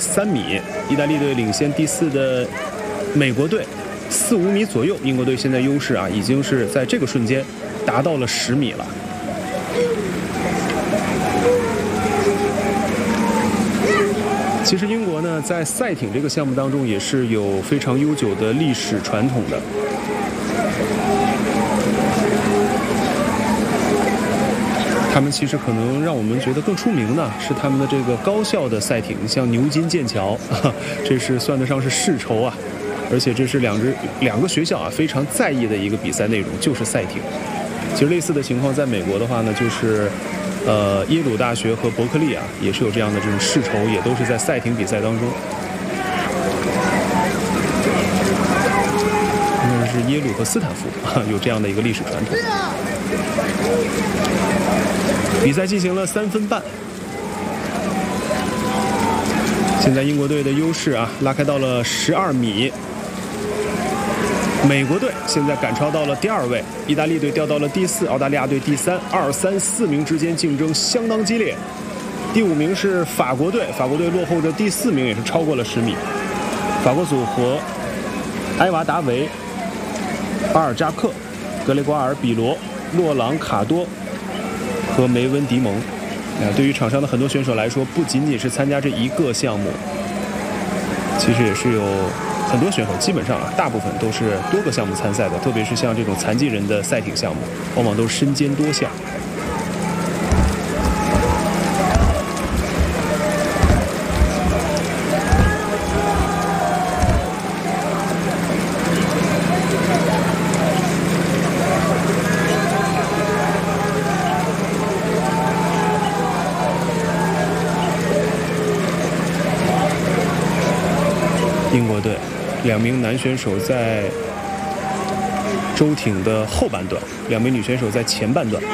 3米，意大利队领先第4的美国队4-5米左右。英国队现在优势啊，已经是在这个瞬间达到了10米了。其实英国呢，在赛艇这个项目当中也是有非常悠久的历史传统的。他们其实可能让我们觉得更出名的是他们的这个高效的赛艇，像牛津、剑桥，这是算得上是世仇啊。而且这是两个学校啊非常在意的一个比赛内容，就是赛艇。其实类似的情况在美国的话呢，就是耶鲁大学和伯克利啊，也是有这样的这种世仇，也都是在赛艇比赛当中。那是耶鲁和斯坦福有这样的一个历史传统。比赛进行了3分半，现在英国队的优势啊拉开到了12米。美国队现在赶超到了第2位，意大利队掉到了第4，澳大利亚队第3，2、3、4名之间竞争相当激烈。第5名是法国队，法国队落后的第4名也是超过了10米。法国组合埃瓦达维、巴尔扎克、格雷瓜尔、比罗、洛朗卡多和梅温迪蒙。对于场上的很多选手来说，不仅仅是参加这一个项目，其实也是有很多选手，基本上啊，大部分都是多个项目参赛的，特别是像这种残疾人的赛艇项目，往往都是身兼多项。英国队2名男选手在舟艇的后半段，2名女选手在前半段。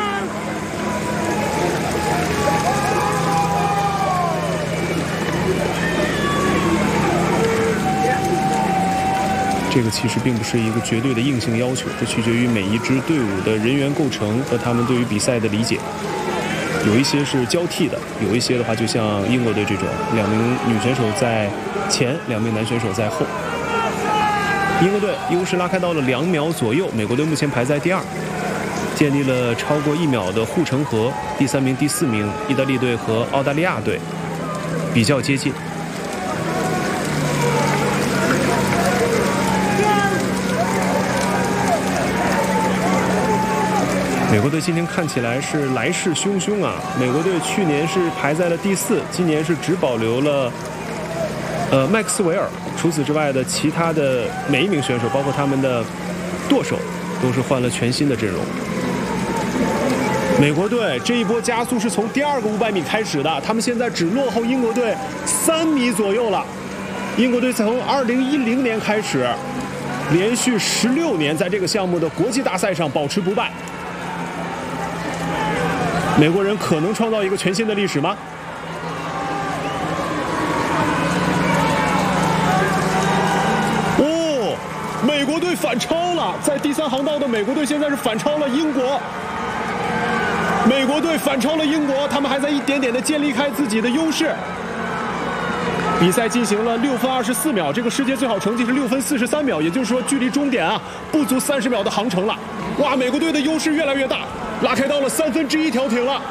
这个其实并不是一个绝对的硬性要求，这取决于每一支队伍的人员构成和他们对于比赛的理解。有一些是交替的，有一些的话就像英国队这种，2名女选手在前，2名男选手在后。英国队优势拉开到了2秒左右，美国队目前排在第2，建立了超过1秒的护城河。第3名、第4名，意大利队和澳大利亚队比较接近。美国队今天看起来是来势汹汹啊！美国队去年是排在了第4，今年是只保留了麦克斯韦尔，除此之外的其他的每一名选手，包括他们的舵手，都是换了全新的阵容。美国队这一波加速是从第2个500米开始的，他们现在只落后英国队3米左右了。英国队从2010年开始，连续16年在这个项目的国际大赛上保持不败。美国人可能创造一个全新的历史吗？哦，美国队反超了，在第3航道的美国队现在是反超了英国。美国队反超了英国，他们还在一点点的建立开自己的优势。比赛进行了6分24秒，这个世界最好成绩是6分43秒，也就是说距离终点啊不足30秒的航程了。哇，美国队的优势越来越大，拉开到了1/3条艇了。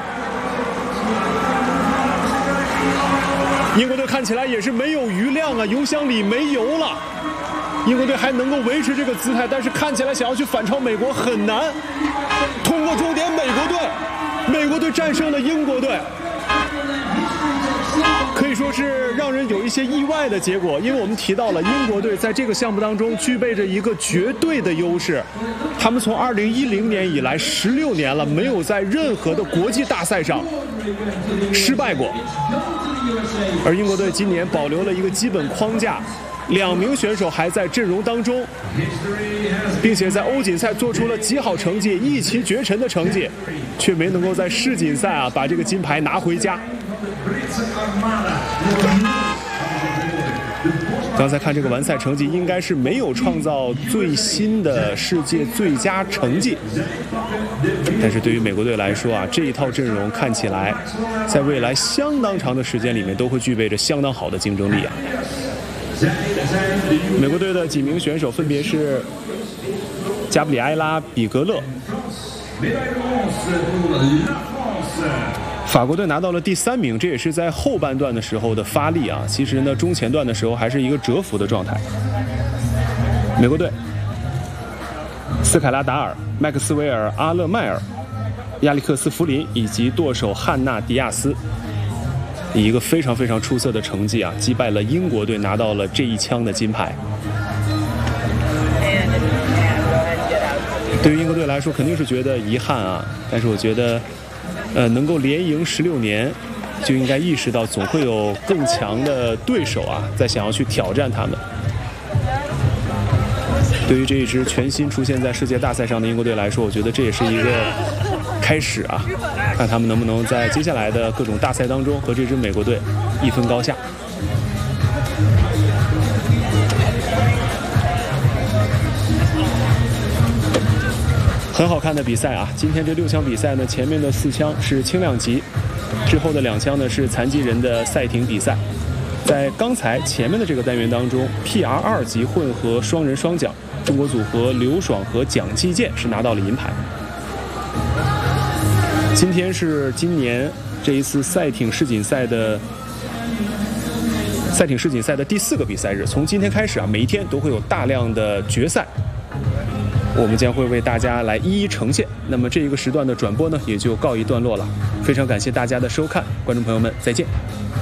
英国队看起来也是没有余量啊，油箱里没油了。英国队还能够维持这个姿态，但是看起来想要去反超美国很难。通过终点，美国队战胜了英国队，可以说是让人有一些意外的结果，因为我们提到了英国队在这个项目当中具备着一个绝对的优势，他们从2010年以来16年了，没有在任何的国际大赛上失败过，而英国队今年保留了一个基本框架，2名选手还在阵容当中，并且在欧锦赛做出了极好成绩，一骑绝尘的成绩，却没能够在世锦赛啊把这个金牌拿回家。 刚才看这个完赛成绩，应该是没有创造最新的世界最佳成绩。但是对于美国队来说啊，这一套阵容看起来，在未来相当长的时间里面都会具备着相当好的竞争力啊。美国队的几名选手分别是加布里埃拉·比格勒。法国队拿到了第3名，这也是在后半段的时候的发力啊。其实呢，中前段的时候还是一个蛰伏的状态。美国队，斯凯拉达尔、麦克斯韦尔·阿勒迈尔、亚历克斯·弗林以及舵手汉娜·迪亚斯，以一个非常非常出色的成绩啊，击败了英国队，拿到了这一枪的金牌。对于英国队来说，肯定是觉得遗憾啊，但是我觉得。能够连赢16年，就应该意识到总会有更强的对手啊，在想要去挑战他们。对于这一支全新出现在世界大赛上的英国队来说，我觉得这也是一个开始啊，看他们能不能在接下来的各种大赛当中和这支美国队一分高下。很好看的比赛啊！今天这6枪比赛呢，前面的4枪是轻量级，之后的2枪呢是残疾人的赛艇比赛。在刚才前面的这个单元当中 ，PR2级混合双人双桨，中国组合刘爽和蒋继健是拿到了银牌。今天是今年这一次赛艇世锦赛的第4个比赛日。从今天开始啊，每一天都会有大量的决赛。我们将会为大家来一一呈现。那么这一个时段的转播呢，也就告一段落了。非常感谢大家的收看，观众朋友们，再见。